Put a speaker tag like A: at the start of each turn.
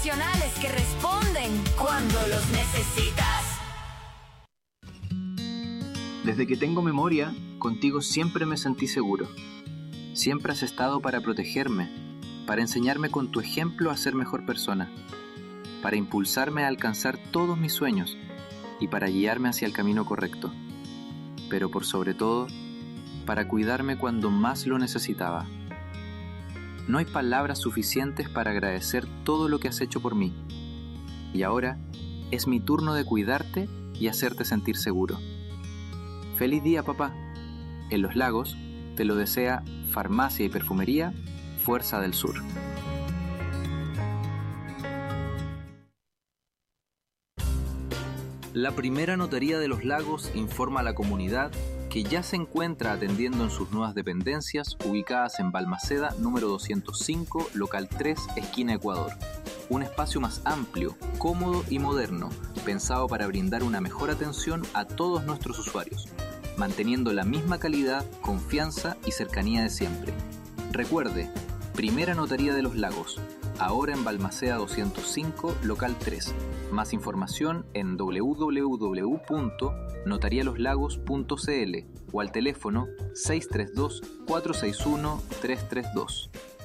A: profesionales que responden cuando los necesitas.
B: Desde que tengo memoria, contigo siempre me sentí seguro. Siempre has estado para protegerme, para enseñarme con tu ejemplo a ser mejor persona, para impulsarme a alcanzar todos mis sueños y para guiarme hacia el camino correcto. Pero por sobre todo, para cuidarme cuando más lo necesitaba. No hay palabras suficientes para agradecer todo lo que has hecho por mí. Y ahora es mi turno de cuidarte y hacerte sentir seguro. ¡Feliz día, papá! En Los Lagos te lo desea Farmacia y Perfumería Fuerza del Sur. La primera notaría de Los Lagos informa a la comunidad que ya se encuentra atendiendo en sus nuevas dependencias ubicadas en Balmaceda número 205, local 3, esquina Ecuador. Un espacio más amplio, cómodo y moderno, pensado para brindar una mejor atención a todos nuestros usuarios, manteniendo la misma calidad, confianza y cercanía de siempre. Recuerde, Primera Notaría de Los Lagos, ahora en Balmaceda 205, local 3. Más información en www.notarialoslagos.cl o al teléfono 632-461-332.